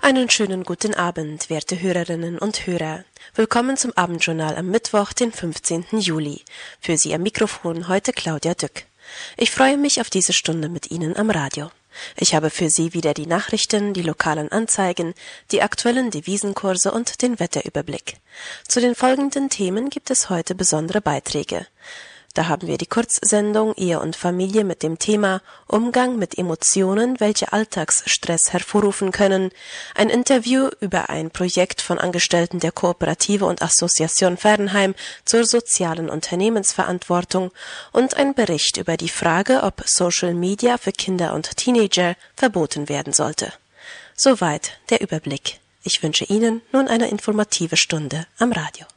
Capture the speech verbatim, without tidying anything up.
Einen schönen guten Abend, werte Hörerinnen und Hörer. Willkommen zum Abendjournal am Mittwoch, den fünfzehnten Juli. Für Sie am Mikrofon heute Claudia Dück. Ich freue mich auf diese Stunde mit Ihnen am Radio. Ich habe für Sie wieder die Nachrichten, die lokalen Anzeigen, die aktuellen Devisenkurse und den Wetterüberblick. Zu den folgenden Themen gibt es heute besondere Beiträge. Da haben wir die Kurzsendung Ehe und Familie mit dem Thema Umgang mit Emotionen, welche Alltagsstress hervorrufen können, ein Interview über ein Projekt von Angestellten der Kooperative und Association Fernheim zur sozialen Unternehmensverantwortung und ein Bericht über die Frage, ob Social Media für Kinder und Teenager verboten werden sollte. Soweit der Überblick. Ich wünsche Ihnen nun eine informative Stunde am Radio.